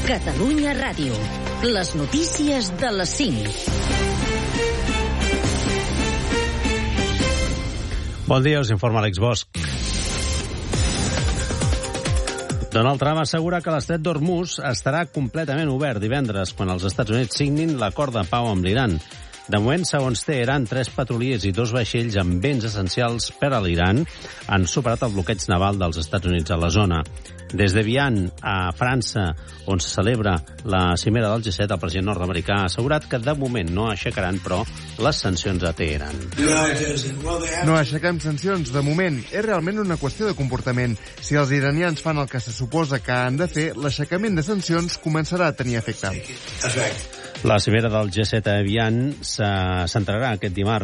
Catalunya Ràdio. Les notícies de les 5. Bon dia, us informa Àlex Bosch. Donald Trump assegura que l'estret d'Hormuz estarà completament obert divendres quan els Estats Units signin l'acord de pau amb l'Iran. De moment, segons Teheran, 3 petroliers i 2 vaixells amb béns essencials per a l'Iran han superat el bloqueig naval dels Estats Units a la zona. Des de Vian, a França, on se celebra la cimera del G7, el president nord-americà ha assegurat que de moment no aixecaran, però, les sancions a Teheran. No aixequem sancions, de moment. És realment una qüestió de comportament. Si els iranians fan el que se suposa que han de fer, l'aixecament de sancions començarà a tenir efecte. La cimera del G7 a Vian se centrarà aquest dimarts